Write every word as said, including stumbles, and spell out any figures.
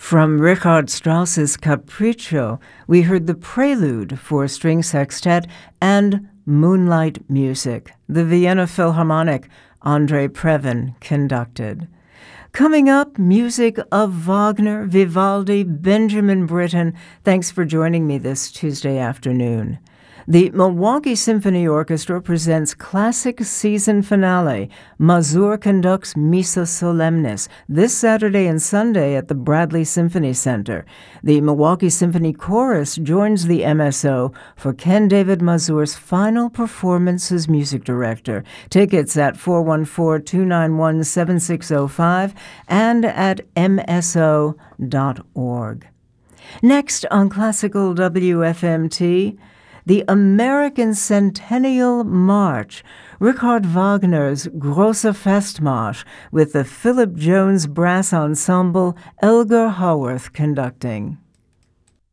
From Richard Strauss's Capriccio, we heard the Prelude for String Sextet and Moonlight Music. The Vienna Philharmonic, Andrei Previn conducted. Coming up, music of Wagner, Vivaldi, Benjamin Britten. Thanks for joining me this Tuesday afternoon. The Milwaukee Symphony Orchestra presents Classic Season Finale. Mazur conducts Missa Solemnis this Saturday and Sunday at the Bradley Symphony Center. The Milwaukee Symphony Chorus joins the M S O for Ken David Mazur's final performance as music director. Tickets at four one four, two nine one, seven six zero five and at m s o dot org. Next on Classical W F M T, the American Centennial March, Richard Wagner's Grosse Festmarsch, with the Philip Jones Brass Ensemble, Elgar Haworth conducting.